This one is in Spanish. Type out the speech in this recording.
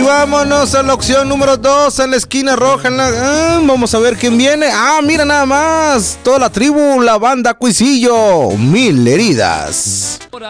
vámonos a la opción número 2, en la esquina roja. Vamos a ver quién viene. Mira nada más. Toda la tribu, la banda Cuisillo. 1000 heridas.